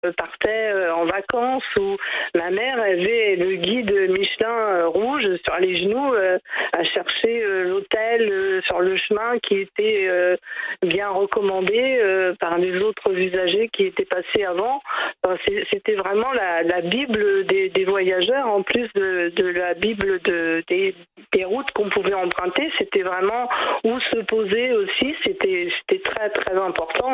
partait en vacances, où ma mère avait le guide Michelin rouge sur les genoux à chercher l'hôtel sur le chemin qui était bien recommandé par les autres usagers qui étaient passés avant. Enfin, c'était vraiment la Bible des voyageurs, en plus de la Bible des routes qu'on pouvait emprunter. C'était vraiment où se poser aussi. C'était très très important.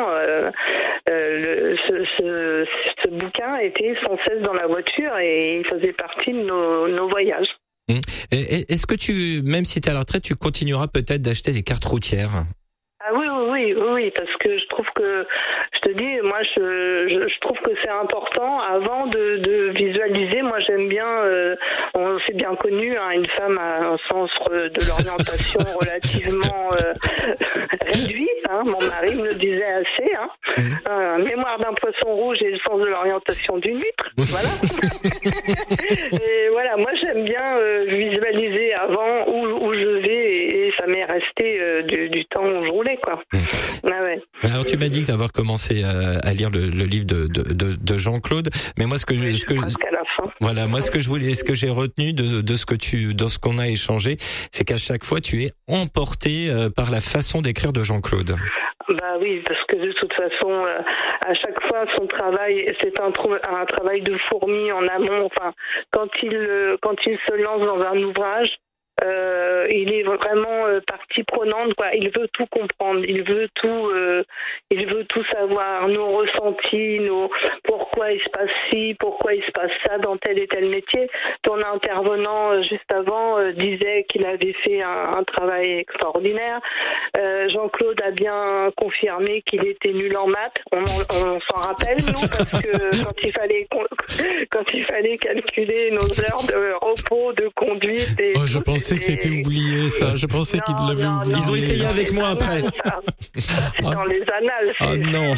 Ce bouquin était sans cesse dans la voiture et il faisait partie de nos voyages. Est-ce que même si tu es à la retraite, tu continueras peut-être d'acheter des cartes routières ? Ah oui, parce que je trouve que, je te dis, moi je trouve que c'est important avant de visualiser. Moi j'aime bien, on s'est bien connu, hein, une femme a un sens de l'orientation relativement réduit. Hein, mon mari me le disait assez. Hein, mémoire d'un poisson rouge et le sens de l'orientation d'une huître. Voilà. Et voilà, moi j'aime bien visualiser avant où je vais et ça m'est resté du temps où je roulais, quoi. Ah ouais. Alors tu m'as dit que d'avoir commencé à lire le livre de Jean-Claude, mais moi ce que j'ai retenu de ce qu'on a échangé, c'est qu'à chaque fois tu es emporté par la façon d'écrire de Jean-Claude. Bah oui, parce que de toute façon, à chaque fois, son travail, c'est un travail de fourmi en amont. Enfin, quand il se lance dans un ouvrage, il est vraiment partie prenante, quoi. Il veut tout comprendre, il veut tout savoir, nos ressentis, pourquoi il se passe ci, pourquoi il se passe ça dans tel et tel métier. Ton intervenant juste avant disait qu'il avait fait un travail extraordinaire. Jean-Claude a bien confirmé qu'il était nul en maths. On s'en rappelle, nous, parce que quand il fallait calculer nos heures de repos, de conduite et je pensais que c'était oublié, ça. Je pensais qu'il l'avait oublié. Ils ont essayé avec moi après. C'est dans les annales. Ah non.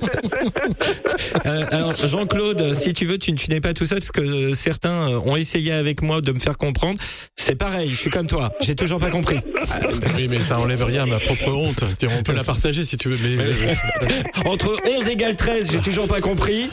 Alors Jean-Claude, si tu veux, tu n'es pas tout seul parce que certains ont essayé avec moi de me faire comprendre. C'est pareil, je suis comme toi. J'ai toujours pas compris. Oui, mais ça enlève rien à ma propre honte. On peut la partager si tu veux. Mais... Entre 11 égale 13, j'ai toujours pas compris.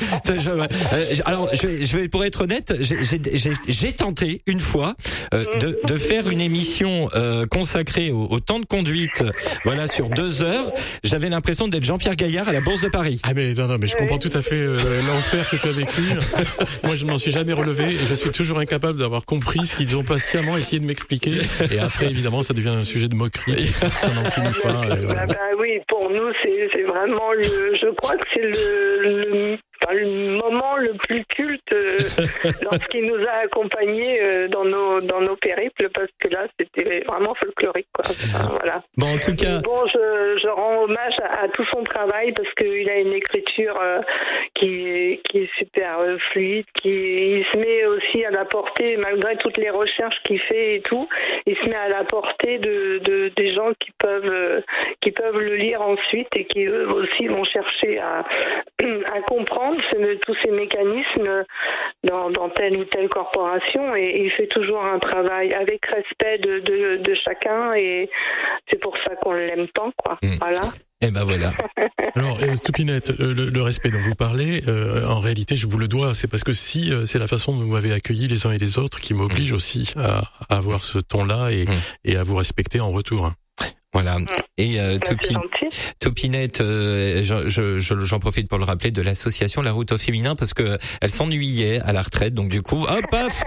Alors, je vais pour être honnête, j'ai tenté une fois de faire une émission consacrée au temps de conduite, voilà, sur 2 heures. J'avais l'impression d'être Jean-Pierre Gaillard à la Bourse de Paris. Ah mais non, mais je comprends tout à fait l'enfer que tu as vécu. Moi, je ne m'en suis jamais relevé et je suis toujours incapable d'avoir compris ce qu'ils ont patiemment essayé de m'expliquer. Et après, évidemment, ça devient un sujet de moquerie. Ça n'en finit pas. Voilà. Bah oui, pour nous, c'est vraiment je crois que c'est le moment le plus culte lorsqu'il nous a accompagnés dans nos périples, parce que là c'était vraiment folklorique, quoi. Enfin, voilà. Bon, en tout cas, je rends hommage à tout son travail, parce qu'il a une écriture qui est super fluide, il se met aussi à la portée, malgré toutes les recherches qu'il fait et tout, il se met à la portée des gens qui peuvent le lire ensuite et qui eux aussi vont chercher à comprendre tous ces mécanismes dans telle ou telle corporation, et il fait toujours un travail avec respect de chacun, et c'est pour ça qu'on l'aime tant, quoi. Voilà. Et ben voilà. Alors, Toupinette, le respect dont vous parlez, en réalité, je vous le dois. C'est parce que c'est la façon dont vous m'avez accueilli les uns et les autres qui m'oblige aussi à avoir ce ton-là et à vous respecter en retour. Voilà. Et Toupinette, j'en profite pour le rappeler, de l'association La Route au Féminin, parce que elle s'ennuyait à la retraite, donc du coup, hop, paf,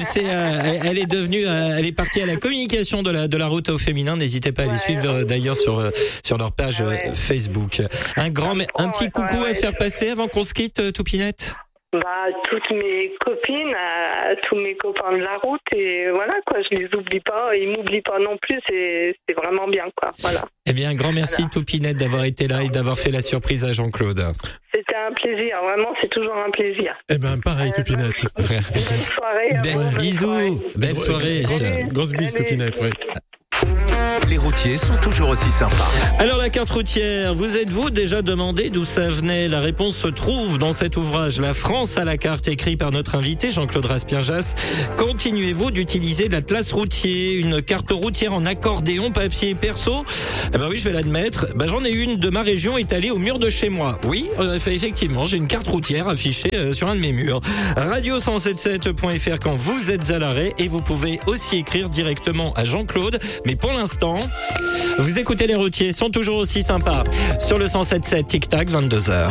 elle est partie à la communication de la Route au Féminin. N'hésitez pas à les suivre d'ailleurs sur leur page Facebook. Un petit coucou à faire passer avant qu'on se quitte, Toupinette. Toutes mes copines, tous mes copains de la route, et voilà, quoi, je les oublie pas, ils m'oublient pas non plus, c'est vraiment bien, quoi, voilà. Eh bien, un grand merci, Toupinette, d'avoir été là et d'avoir fait la surprise à Jean-Claude. C'était un plaisir, vraiment, c'est toujours un plaisir. Eh ben, pareil, Toupinette. Bonne soirée. Bisous, belle soirée. Grosse bise, Toupinette, oui. les routiers sont toujours aussi sympas. Alors la carte routière, vous êtes-vous déjà demandé d'où ça venait? La réponse se trouve dans cet ouvrage La France à la carte, écrit par notre invité Jean-Claude Raspien-Jass. Continuez-vous d'utiliser l'atlas routier, une carte routière en accordéon, papier et perso? Eh ben oui, je vais l'admettre. J'en ai une de ma région étalée au mur de chez moi. Oui, effectivement, j'ai une carte routière affichée sur un de mes murs. Radio177.fr quand vous êtes à l'arrêt, et vous pouvez aussi écrire directement à Jean-Claude. Mais pour l'instant, vous écoutez les routiers, sont toujours aussi sympas. Sur le 177, tic-tac, 22h.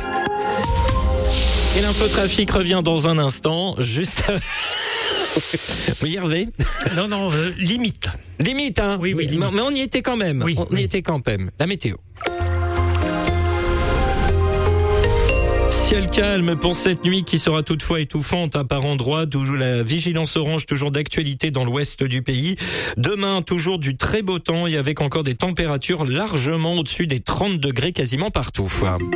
Et l'infotrafic revient dans un instant, juste... Oui, Hervé? Non, limite. Limite, hein? Oui, limite. Mais on y était quand même. Oui, on y était quand même. La météo. Ciel calme pour cette nuit qui sera toutefois étouffante par endroits, toujours la vigilance orange toujours d'actualité dans l'ouest du pays. Demain, toujours du très beau temps et avec encore des températures largement au-dessus des 30 degrés quasiment partout.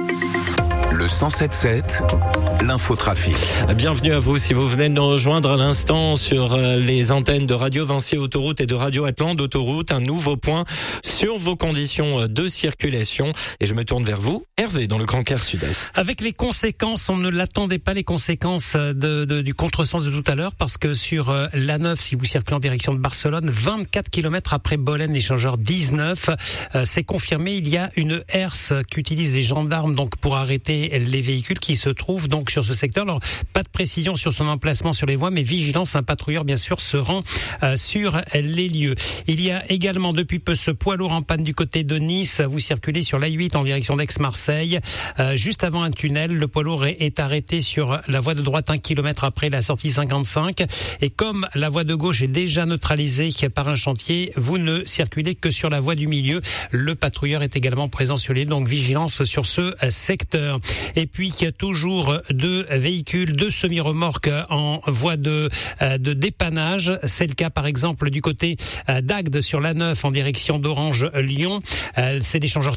Le 177, l'infotrafic. Bienvenue à vous si vous venez de nous rejoindre à l'instant sur les antennes de Radio Vinci Autoroute et de Radio Atlante Autoroute. Un nouveau point sur vos conditions de circulation. Et je me tourne vers vous, Hervé, dans le Grand Quart Sud-Est. Avec les conséquences, on ne l'attendait pas, les conséquences du contresens de tout à l'heure, parce que sur l'A9, si vous circulez en direction de Barcelone, 24 km après Bolène, l'échangeur 19, c'est confirmé, il y a une herse qu'utilisent les gendarmes donc pour arrêter les véhicules qui se trouvent donc sur ce secteur. Alors, pas de précision sur son emplacement sur les voies, mais vigilance, un patrouilleur bien sûr se rend sur les lieux. Il y a également depuis peu ce poids lourd en panne du côté de Nice. Vous circulez sur l'A8 en direction d'Aix-Marseille. Juste avant un tunnel, le poids lourd est arrêté sur la voie de droite 1 km après la sortie 55. Et comme la voie de gauche est déjà neutralisée par un chantier, vous ne circulez que sur la voie du milieu. Le patrouilleur est également présent sur les lieux, donc vigilance sur ce secteur. Et puis il y a toujours 2 véhicules, 2 semi-remorques en voie de dépannage. C'est le cas par exemple du côté d'Agde sur l'A9 en direction d'Orange-Lyon. C'est l'échangeur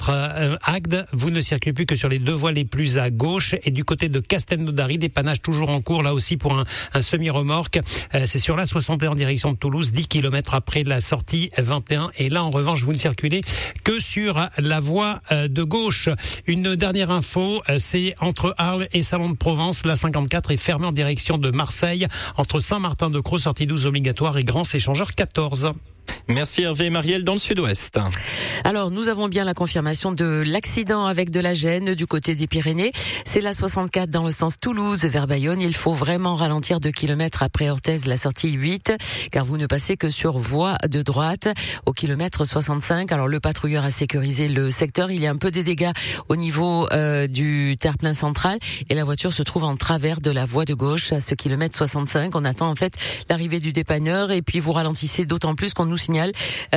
34 Agde. Vous ne circulez plus que sur les 2 voies les plus à gauche. Et du côté de Castelnaudary, dépannage toujours en cours là aussi pour un semi-remorque. C'est sur l'A61 en direction de Toulouse, 10 km après la sortie 21. Et là en revanche, vous ne circulez que sur la voie de gauche. Une dernière info, c'est entre Arles et Salon de Provence. La 54 est fermée en direction de Marseille entre Saint-Martin-de-Crau, sortie 12 obligatoire, et Grand échangeur 14. Merci Hervé. Marielle dans le sud-ouest. Alors nous avons bien la confirmation de l'accident avec de la gêne du côté des Pyrénées. C'est la 64 dans le sens Toulouse vers Bayonne. Il faut vraiment ralentir 2 km après Orthez, la sortie 8, car vous ne passez que sur voie de droite au kilomètre 65. Alors le patrouilleur a sécurisé le secteur. Il y a un peu des dégâts au niveau du terre-plein central et la voiture se trouve en travers de la voie de gauche à ce kilomètre 65. On attend en fait l'arrivée du dépanneur et puis vous ralentissez d'autant plus qu'on nous signale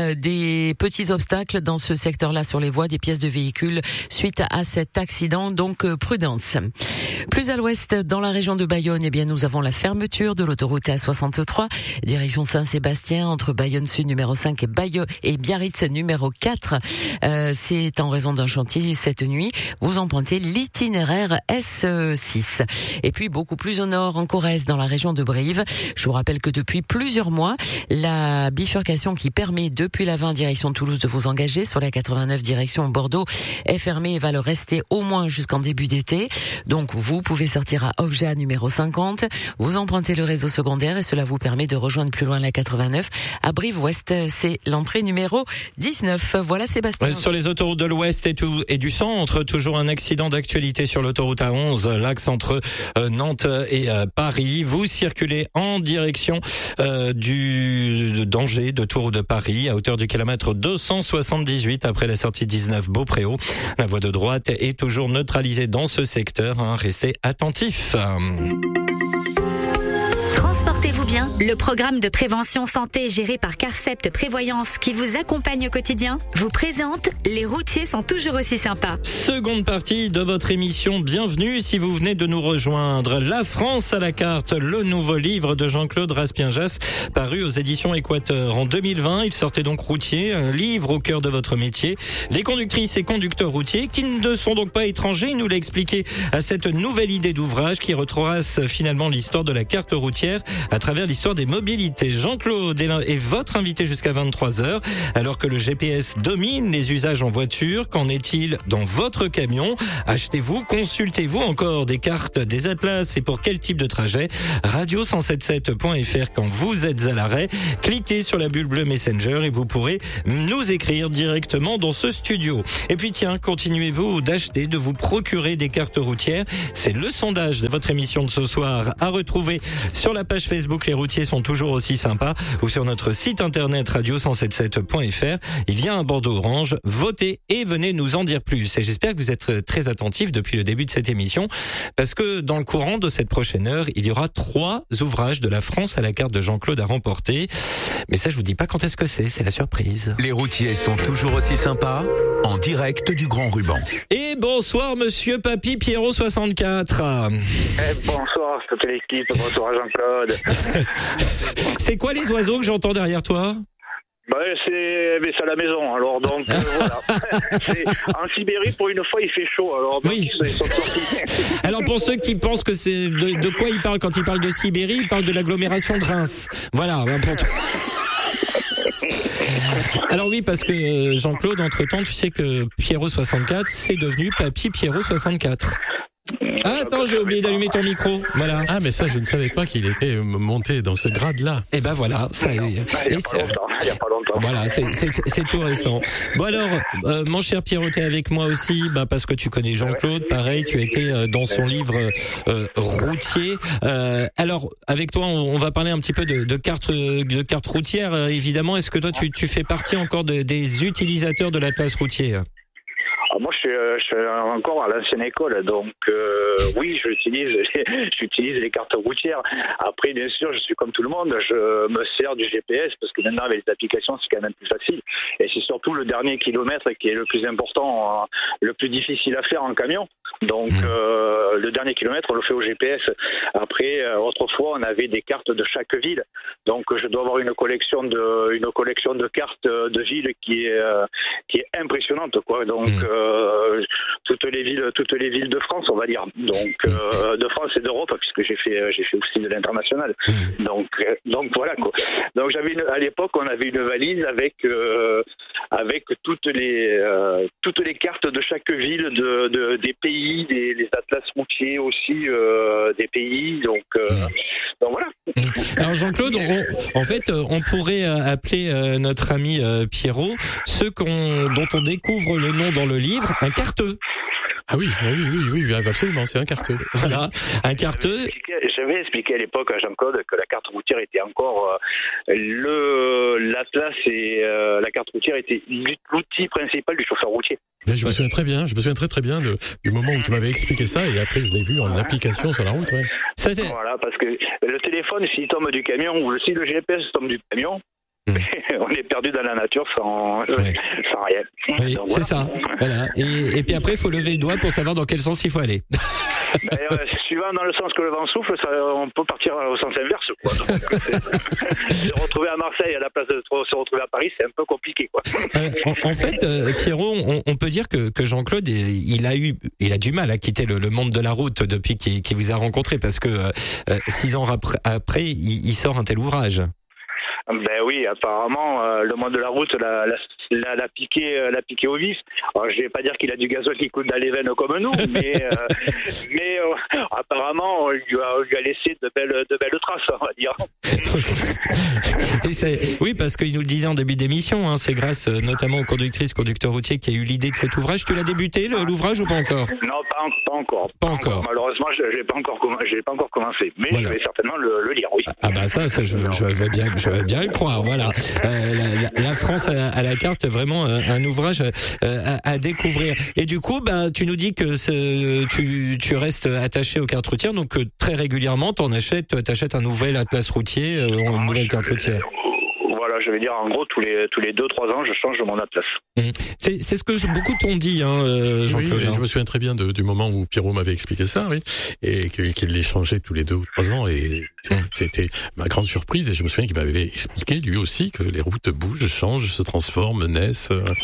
des petits obstacles dans ce secteur-là sur les voies, des pièces de véhicules suite à cet accident, donc prudence. Plus à l'ouest, dans la région de Bayonne, eh bien nous avons la fermeture de l'autoroute A63, direction Saint-Sébastien entre Bayonne Sud numéro 5 et Biarritz numéro 4. C'est en raison d'un chantier cette nuit. Vous empruntez l'itinéraire S6. Et puis beaucoup plus au nord, en Corrèze, dans la région de Brive. Je vous rappelle que depuis plusieurs mois, la bifurcation qui permet depuis la 20 direction Toulouse de vous engager sur la 89 direction Bordeaux est fermée et va le rester au moins jusqu'en début d'été. Donc vous pouvez sortir à Obja numéro 50, vous empruntez le réseau secondaire et cela vous permet de rejoindre plus loin la 89. À Brive-Ouest, c'est l'entrée numéro 19. Voilà Sébastien. Sur les autoroutes de l'Ouest et du centre, toujours un accident d'actualité sur l'autoroute A11, l'axe entre Nantes et Paris. Vous circulez en direction du danger de Tour de Paris à hauteur du kilomètre 278 après la sortie 19 Beaupréau. La voie de droite est toujours neutralisée dans ce secteur. Restez attentifs. Transportez-vous bien. Le programme de prévention santé géré par Carcept Prévoyance qui vous accompagne au quotidien vous présente Les routiers sont toujours aussi sympas. Seconde partie de votre émission. Bienvenue si vous venez de nous rejoindre. La France à la carte, le nouveau livre de Jean-Claude Raspien-Jass, paru aux éditions Équateur. En 2020, il sortait donc Routier, un livre au cœur de votre métier. Les conductrices et conducteurs routiers qui ne sont donc pas étrangers, il nous l'a expliqué à cette nouvelle idée d'ouvrage qui retrace finalement l'histoire de la carte routière routière à travers l'histoire des mobilités. Jean-Claude est votre invité jusqu'à 23h. Alors que le GPS domine les usages en voiture, qu'en est-il dans votre camion? Achetez-vous, consultez-vous encore des cartes, des atlas et pour quel type de trajet? Radio177.fr quand vous êtes à l'arrêt. Cliquez sur la bulle bleue Messenger et vous pourrez nous écrire directement dans ce studio. Et puis tiens, continuez-vous d'acheter, de vous procurer des cartes routières? C'est le sondage de votre émission de ce soir à retrouver sur la page Facebook Les routiers sont toujours aussi sympas ou sur notre site internet radio177.fr. Il y a un bandeau orange, votez et venez nous en dire plus. Et j'espère que vous êtes très attentifs depuis le début de cette émission parce que dans le courant de cette prochaine heure, il y aura 3 ouvrages de la France à la carte de Jean-Claude à remporter. Mais ça, je vous dis pas quand est-ce que c'est la surprise. Les routiers sont toujours aussi sympas, en direct du Grand Ruban. Et bonsoir Monsieur Papy Pierrot 64. Bonsoir toute l'équipe, bonsoir Jean-Claude. C'est quoi les oiseaux que j'entends derrière toi? C'est à la maison, alors donc voilà. En Sibérie, pour une fois, il fait chaud, alors donc, oui. Ils sont sortis. Alors pour ceux qui pensent que c'est de quoi il parle quand il parle de Sibérie, il parle de l'agglomération de Reims. Voilà. Alors oui, parce que Jean-Claude, entre-temps, tu sais que Pierrot 64, c'est devenu Papy Pierrot 64. Ah, attends, j'ai oublié d'allumer ton micro. Voilà. Ah, mais ça, je ne savais pas qu'il était monté dans ce grade-là. Et ben voilà, ça il y a pas longtemps. Voilà, c'est tout récent. Bon alors, mon cher Pierrot, t'es avec moi aussi, parce que tu connais Jean-Claude, pareil, tu as été dans son livre routier. Alors, avec toi, on va parler un petit peu de cartes routières, évidemment. Est-ce que toi, tu fais partie encore des utilisateurs de l'atlas routier? Moi, je suis encore à l'ancienne école, donc oui, j'utilise les cartes routières. Après, bien sûr, je suis comme tout le monde, je me sers du GPS parce que maintenant, avec les applications, c'est quand même plus facile. Et c'est surtout le dernier kilomètre qui est le plus important, le plus difficile à faire en camion. Donc, le dernier kilomètre, on le fait au GPS. Après, autrefois, on avait des cartes de chaque ville. Donc, je dois avoir une collection de cartes de villes qui est impressionnante, quoi. Donc, toutes les villes de France, on va dire. Donc, de France et d'Europe, puisque j'ai fait aussi de l'international. Donc voilà, quoi. Donc, à l'époque, on avait une valise avec toutes les cartes de chaque ville des pays, les atlas routiers aussi des pays. Donc voilà. Alors Jean-Claude, on pourrait appeler notre ami Pierrot dont on découvre le nom dans le livre un carteux. Ah oui, absolument, c'est un carteux. Voilà, un carteux. J'avais expliqué à l'époque à Jean-Claude que la carte routière était encore l'atlas et la carte routière était l'outil principal du chauffeur routier. Mais je me souviens très bien du moment où tu m'avais expliqué ça et après je l'ai vu en application sur la route. Ouais. Voilà, parce que le téléphone, s'il tombe du camion ou si le GPS tombe du camion, on est perdu dans la nature sans rien. Oui, donc, c'est ça. Voilà. Et puis après, il faut lever le doigt pour savoir dans quel sens il faut aller. Suivant dans le sens que le vent souffle, on peut partir au sens inverse, quoi. Donc, se retrouver à Marseille à la place de se retrouver à Paris, c'est un peu compliqué, quoi. En fait, Pierrot, on peut dire que Jean-Claude, il a du mal à quitter le monde de la route depuis qu'il vous a rencontré, parce que 6 ans après, il sort un tel ouvrage. Ben oui, apparemment, le monde de la route l'a piqué au vif. Alors, je vais pas dire qu'il a du gasoil qui coule dans les veines comme nous, mais apparemment, on lui a laissé de belles traces, on va dire. Oui, parce qu'il nous le disait en début d'émission, c'est grâce notamment aux conducteurs routiers qui a eu l'idée de cet ouvrage. Tu l'as débuté, l'ouvrage, ou pas encore? Non, pas encore. Pas encore. Malheureusement, je l'ai pas encore commencé, mais voilà. Je vais certainement le lire, oui. Ah bah ça je vais bien le croire, voilà. La France à la carte, vraiment un ouvrage à découvrir. Et du coup, tu nous dis que tu restes attaché aux cartes routières, donc très régulièrement, t'achètes un nouvel atlas routier, une nouvelle carte routière. Voilà, je vais dire en gros tous les 2-3 ans, je change mon atlas. C'est ce que beaucoup t'ont dit, Jean-Claude. Oui, je me souviens très bien du moment où Pierrot m'avait expliqué ça, oui, et qu'il les changeait tous les 2 ou 3 ans, et c'était ma grande surprise. Et je me souviens qu'il m'avait expliqué lui aussi que les routes bougent, changent, se transforment, naissent,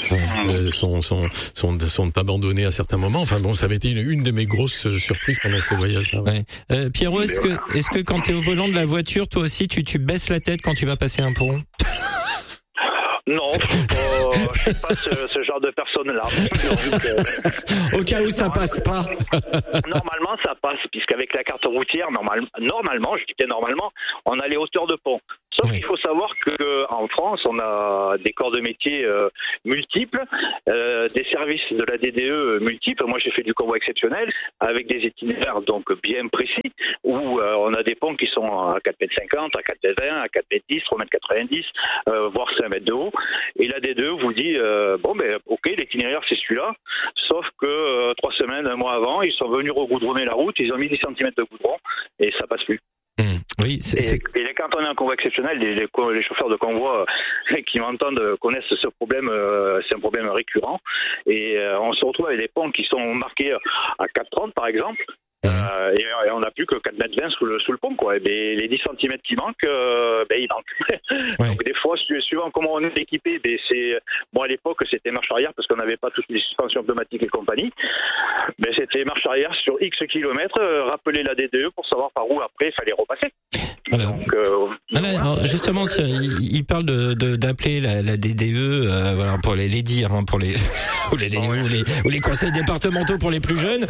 sont abandonnées à certains moments. Enfin bon, ça avait été une de mes grosses surprises pendant ces voyages-là. Ouais. Pierrot, est-ce que quand t'es au volant de la voiture, toi aussi, tu baisses la tête quand tu vas passer un pont? Non, je suis pas ce genre de personne-là. Au cas où ça passe pas. Normalement, ça passe, puisqu'avec la carte routière, normalement, je dis bien normalement, on a les hauteurs de pont. Sauf qu'il faut savoir qu'en France, on a des corps de métier multiples, des services de la DDE multiples. Moi, j'ai fait du convoi exceptionnel avec des itinéraires donc bien précis, où on a des ponts qui sont à 4,50 m, à 4,20 m, à 4,10 m, 3,90 m, voire 5 mètres de haut. Et la DDE vous dit, ok, l'itinéraire c'est celui-là, sauf que 3 semaines, 1 mois avant, ils sont venus regoudronner la route, ils ont mis 10 cm de goudron, et ça passe plus. Oui, et quand on est en convoi exceptionnel, les chauffeurs de convoi qui m'entendent connaissent ce problème, c'est un problème récurrent. Et on se retrouve avec des ponts qui sont marqués à 4,30 par exemple. Et on n'a plus que 4,20 m sous le pont, quoi. Et les 10 cm qui manquent, ils manquent. Donc des fois, suivant comment on est équipé, à l'époque c'était marche arrière parce qu'on n'avait pas toutes les suspensions pneumatiques et compagnie. Mais c'était marche arrière sur X kilomètres, rappeler la DDE pour savoir par où après il fallait repasser. Alors, justement, il parle d'appeler la DDE, pour les dire, pour les ou les conseils départementaux pour les plus jeunes.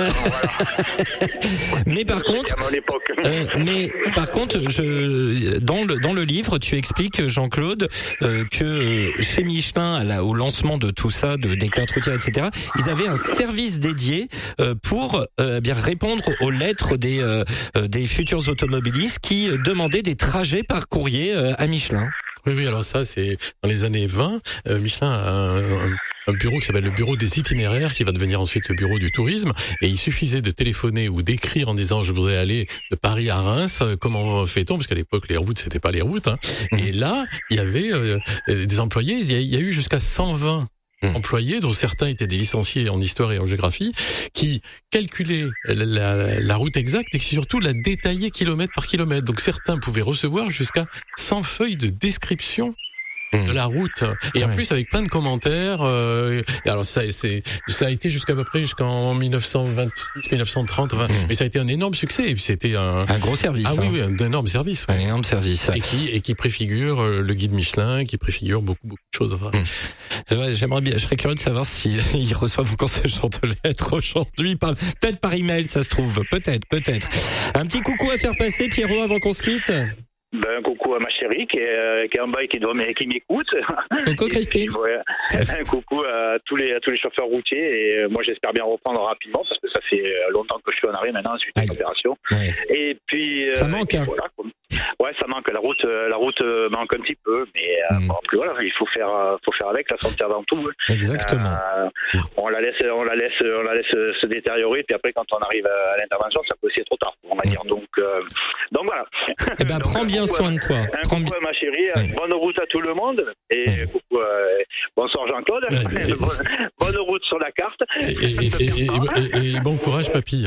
Mais par contre, dans le livre, tu expliques, Jean-Claude, que chez Michelin, au lancement de tout ça, des cartes routières, etc., ils avaient un service dédié pour répondre aux lettres des futurs automobilistes qui demandaient des trajets par courrier à Michelin. Oui, alors ça, c'est dans les années 20. Michelin a un bureau qui s'appelle le bureau des itinéraires, qui va devenir ensuite le bureau du tourisme. Et il suffisait de téléphoner ou d'écrire en disant je voudrais aller de Paris à Reims. Comment fait-on? Parce qu'à l'époque, les routes, c'était pas les routes. Et là, il y avait des employés. Il y a eu jusqu'à 120 employés, dont certains étaient des licenciés en histoire et en géographie, qui calculaient la route exacte et surtout la détaillaient kilomètre par kilomètre. Donc certains pouvaient recevoir jusqu'à 100 feuilles de description de la route, et en plus avec plein de commentaires. Alors ça a été jusqu'en 1926, 1930, mais ça a été un énorme succès. Et puis c'était un gros service. Ah oui, un énorme service. Un énorme service. Et qui préfigure le guide Michelin, qui préfigure beaucoup de choses. J'aimerais bien, je serais curieux de savoir si ils reçoivent encore ce genre de lettres aujourd'hui, peut-être par email, ça se trouve, peut-être. Un petit coucou à faire passer, Pierrot, avant qu'on se quitte. Un coucou à ma chérie qui est en bas et qui m'écoute. Coucou Christine. Un coucou à tous les chauffeurs routiers, et moi j'espère bien reprendre rapidement parce que ça fait longtemps que je suis en arrêt maintenant suite à l'opération. Et puis ça manque. Voilà, ouais, ça manque. La route manque un petit peu, mais voilà, il faut faire avec, la santé avant tout. Exactement. On la laisse se détériorer, puis après quand on arrive à l'intervention, ça peut aussi être trop tard, on va dire. Donc voilà. Eh ben, prends bien soin de toi. Coucou à ma chérie, bonne route à tout le monde, et coucou, bonsoir Jean-Claude, bonne route sur la carte. Et bon courage papy.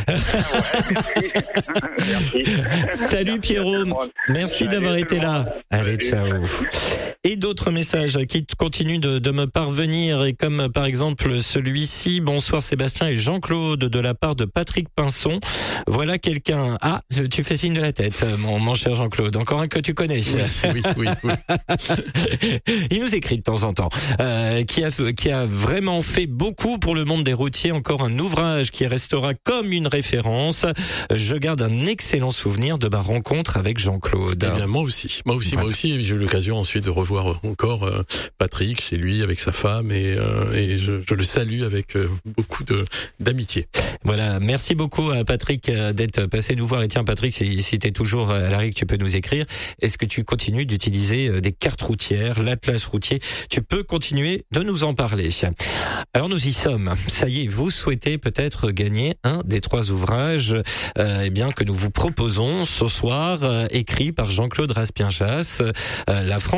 Merci. Salut Pierrot, merci d'avoir été là. Allez, ciao. Et d'autres messages qui continuent de me parvenir, et comme par exemple celui-ci. Bonsoir Sébastien et Jean-Claude, de la part de Patrick Pinson. Voilà quelqu'un. Ah, tu fais signe de la tête, mon cher Jean-Claude. Encore un que tu connais. Oui. Il nous écrit de temps en temps. Qui a vraiment fait beaucoup pour le monde des routiers. Encore un ouvrage qui restera comme une référence. Je garde un excellent souvenir de ma rencontre avec Jean-Claude. Eh bien, moi aussi. J'ai eu l'occasion ensuite de revoir encore Patrick chez lui avec sa femme, et je le salue avec beaucoup d'amitié. Voilà, merci beaucoup à Patrick d'être passé nous voir. Et tiens Patrick, si t'es toujours à l'arrêt, que tu peux nous écrire. Est-ce que tu continues d'utiliser des cartes routières, l'atlas routier? Tu peux continuer de nous en parler. Alors nous y sommes. Ça y est, vous souhaitez peut-être gagner un des 3 ouvrages que nous vous proposons ce soir, écrit par Jean-Claude Raspienchasse, La France à la carte.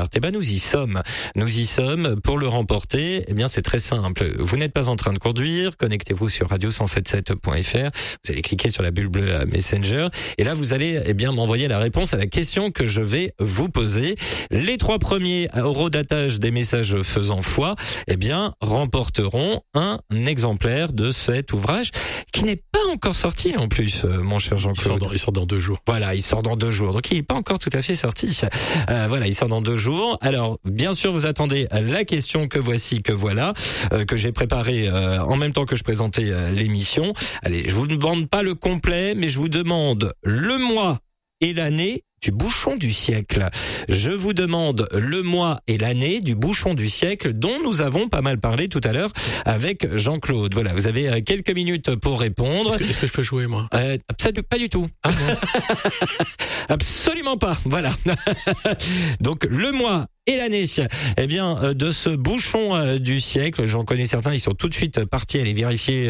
Chartres. Eh ben, nous y sommes. Nous y sommes. Pour le remporter, eh bien, c'est très simple. Vous n'êtes pas en train de conduire. Connectez-vous sur radio177.fr. Vous allez cliquer sur la bulle bleue Messenger. Et là, vous allez, eh bien, m'envoyer la réponse à la question que je vais vous poser. Les 3 premiers au rodatage des messages faisant foi, eh bien, remporteront un exemplaire de cet ouvrage qui n'est pas encore sorti en plus, mon cher Jean-Claude. Il sort dans 2 jours. Voilà, il sort dans 2 jours. Donc il n'est pas encore tout à fait sorti. Voilà, il sort dans 2 jours. Alors, bien sûr, vous attendez la question que voici, que voilà, que j'ai préparée en même temps que je présentais l'émission. Allez, je vous demande pas le complet, mais je vous demande le mois et l'année du bouchon du siècle. Je vous demande le mois et l'année du bouchon du siècle dont nous avons pas mal parlé tout à l'heure avec Jean-Claude. Voilà, vous avez quelques minutes pour répondre. Est-ce que je peux jouer, moi? Pas du tout. Ah bon. Absolument pas. Voilà. Donc le mois et l'année, eh bien, de ce bouchon du siècle, j'en connais certains, ils sont tout de suite partis aller vérifier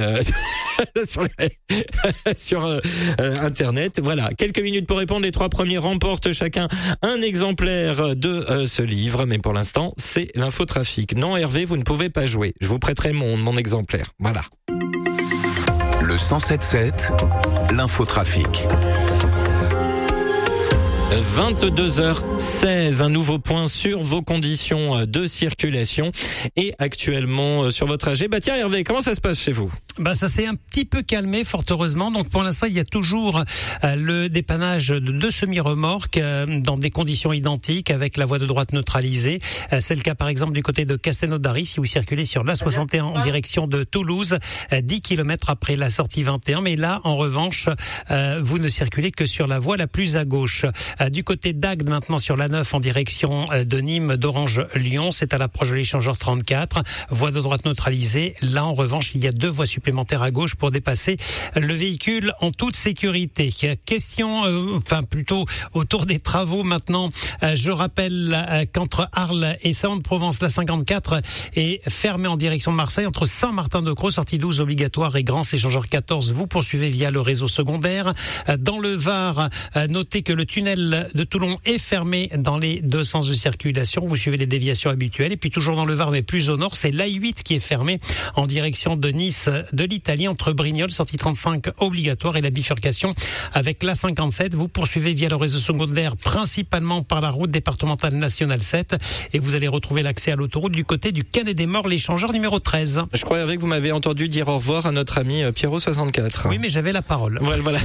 sur Internet. Voilà, quelques minutes pour répondre. Les 3 premiers remportent chacun un exemplaire de ce livre, mais pour l'instant, c'est l'infotrafic. Non, Hervé, vous ne pouvez pas jouer. Je vous prêterai mon exemplaire. Voilà. Le 107.7, l'infotrafic. 22h16, un nouveau point sur vos conditions de circulation et actuellement sur votre trajet. Bah tiens Hervé, comment ça se passe chez vous? Bah ça s'est un petit peu calmé fort heureusement. Donc pour l'instant il y a toujours le dépannage de 2 semi-remorques dans des conditions identiques avec la voie de droite neutralisée. C'est le cas par exemple du côté de Castelnaudary si vous circulez sur la 61 en direction de Toulouse, 10 km après la sortie 21. Mais là en revanche vous ne circulez que sur la voie la plus à gauche. Du côté d'Agde, maintenant sur la 9 en direction de Nîmes, d'Orange-Lyon, c'est à l'approche de l'échangeur 34, voie de droite neutralisée. Là, en revanche, il y a 2 voies supplémentaires à gauche pour dépasser le véhicule en toute sécurité. Question, plutôt autour des travaux maintenant. Je rappelle qu'entre Arles et Salon-de-Provence, la 54 est fermée en direction de Marseille, entre Saint-Martin-de-Creux, sortie 12 obligatoire et Grans, échangeur 14. Vous poursuivez via le réseau secondaire. Dans le Var, notez que le tunnel de Toulon est fermé dans les 2 sens de circulation. Vous suivez les déviations habituelles. Et puis toujours dans le Var, mais plus au nord, c'est l'A8 qui est fermé en direction de Nice, de l'Italie, entre Brignoles, sortie 35 obligatoire, et la bifurcation avec la 57. Vous poursuivez via le réseau secondaire, principalement par la route départementale nationale 7. Et vous allez retrouver l'accès à l'autoroute du côté du Canet-des-Morts, l'échangeur numéro 13. Je crois Hervé que vous m'avez entendu dire au revoir à notre ami Pierrot64. Oui, mais j'avais la parole. Voilà.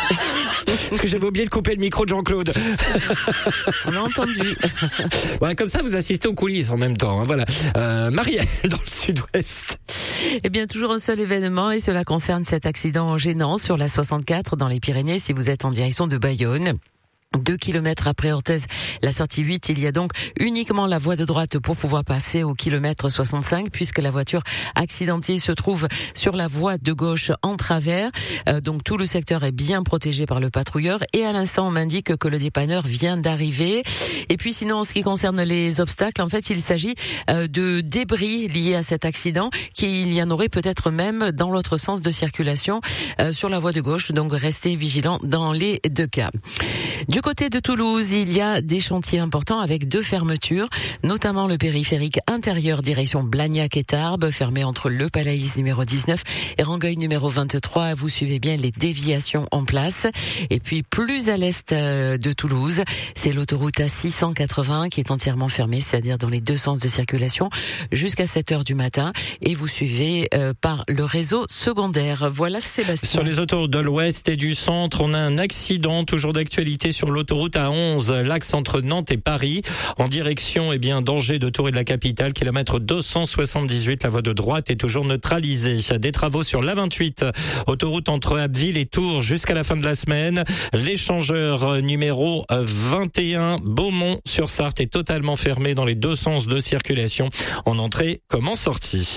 Parce que j'avais oublié de couper le micro de Jean-Claude. On a entendu. Ouais, comme ça, vous assistez aux coulisses en même temps. Hein, voilà. Marielle, dans le sud-ouest. Eh bien, toujours un seul événement, et cela concerne cet accident gênant sur la 64 dans les Pyrénées, si vous êtes en direction de Bayonne. 2 kilomètres après Orthez, la sortie 8, il y a donc uniquement la voie de droite pour pouvoir passer au kilomètre 65, puisque la voiture accidentée se trouve sur la voie de gauche en travers. Donc tout le secteur est bien protégé par le patrouilleur, et à l'instant on m'indique que le dépanneur vient d'arriver. Et puis sinon, en ce qui concerne les obstacles, en fait il s'agit de débris liés à cet accident, qu'il y en aurait peut-être même dans l'autre sens de circulation sur la voie de gauche, donc restez vigilants dans les 2 cas. Du côté de Toulouse, il y a des chantiers importants avec 2 fermetures, notamment le périphérique intérieur direction Blagnac et Tarbes, fermé entre le Palaïs numéro 19 et Rangueil numéro 23. Vous suivez bien les déviations en place. Et puis plus à l'est de Toulouse, c'est l'autoroute A680 qui est entièrement fermée, c'est-à-dire dans les 2 sens de circulation jusqu'à 7h du matin. Et vous suivez par le réseau secondaire. Voilà Sébastien. Sur les autoroutes de l'ouest et du centre, on a un accident toujours d'actualité sur l'autoroute A11, l'axe entre Nantes et Paris, en direction, d'Angers, de Tours et de la capitale, kilomètre 278, la voie de droite est toujours neutralisée. Des travaux sur l'A28, autoroute entre Abbeville et Tours jusqu'à la fin de la semaine. L'échangeur numéro 21, Beaumont-sur-Sarthe, est totalement fermé dans les 2 sens de circulation, en entrée comme en sortie.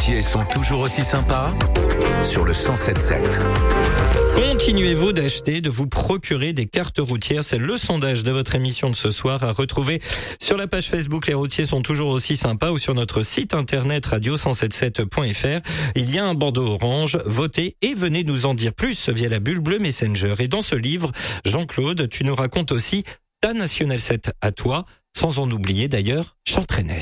routiers sont toujours aussi sympas sur le 107.7. Continuez-vous d'acheter, de vous procurer des cartes routières? C'est le sondage de votre émission de ce soir à retrouver sur la page Facebook Les routiers sont toujours aussi sympas ou sur notre site internet radio177.fr. Il y a un bandeau orange, votez et venez nous en dire plus via la bulle bleue Messenger. Et dans ce livre, Jean-Claude, tu nous racontes aussi ta National 7 à toi, sans en oublier d'ailleurs Charles Trenet.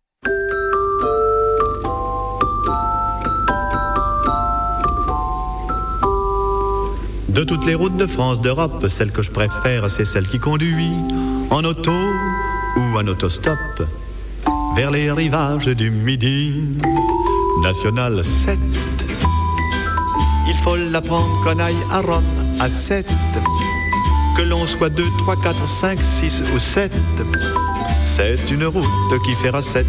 De toutes les routes de France, d'Europe, celle que je préfère, c'est celle qui conduit en auto ou en autostop vers les rivages du Midi. National 7. Il faut la prendre qu'on aille à Rome à 7. Que l'on soit 2, 3, 4, 5, 6 ou 7. C'est une route qui fait recette.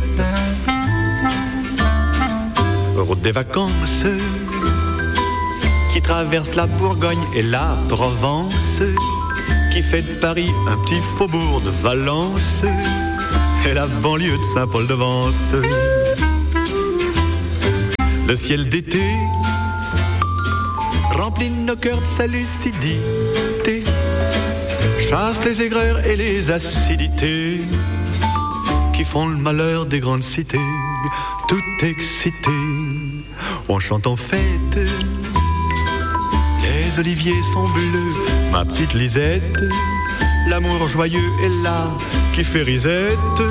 Route des vacances qui traverse la Bourgogne et la Provence, qui fait de Paris un petit faubourg de Valence et la banlieue de Saint-Paul-de-Vence. Le ciel d'été remplit nos cœurs de sa lucidité, chasse les aigreurs et les acidités qui font le malheur des grandes cités. Tout excité, on chante en fête. Les oliviers sont bleus, ma petite Lisette. L'amour joyeux est là qui fait risette.